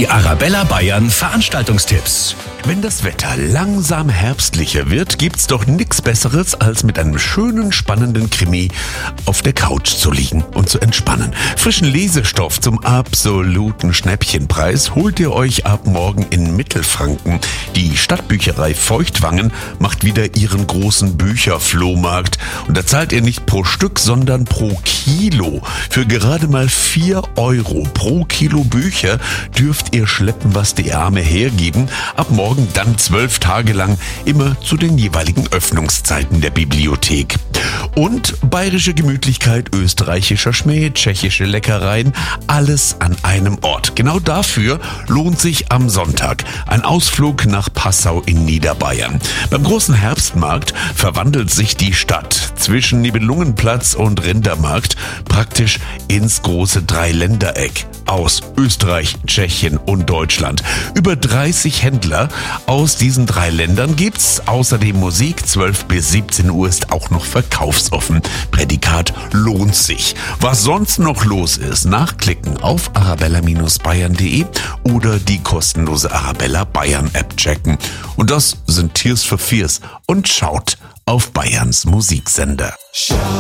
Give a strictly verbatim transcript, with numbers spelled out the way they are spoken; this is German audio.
Die Arabella Bayern Veranstaltungstipps. Wenn das Wetter langsam herbstlicher wird, gibt's doch nichts Besseres, als mit einem schönen, spannenden Krimi auf der Couch zu liegen und zu entspannen. Frischen Lesestoff zum absoluten Schnäppchenpreis holt ihr euch ab morgen in Mittelfranken. Die Stadtbücherei Feuchtwangen macht wieder ihren großen Bücherflohmarkt. Und da zahlt ihr nicht pro Stück, sondern pro Kilo. Für gerade mal vier Euro pro Kilo Bücher dürft ihr schleppen, was die Arme hergeben. Ab morgen dann zwölf Tage lang, immer zu den jeweiligen Öffnungszeiten der Bibliothek. Und bayerische Gemütlichkeit, österreichischer Schmäh, tschechische Leckereien, alles an einem Ort. Genau dafür lohnt sich am Sonntag ein Ausflug nach Passau in Niederbayern. Beim großen Herbstmarkt verwandelt sich die Stadt zwischen Nibelungenplatz und Rindermarkt praktisch ins große Dreiländereck aus Österreich, Tschechien und Deutschland. Über dreißig Händler aus diesen drei Ländern gibt's. Außerdem Musik, zwölf bis siebzehn Uhr ist auch noch verkaufsoffen. Prädikat lohnt sich. Was sonst noch los ist, nachklicken auf arabella Bindestrich bayern punkt de oder die kostenlose Arabella Bayern App checken. Und das sind Tears for Fears und schaut auf Bayerns Musiksender.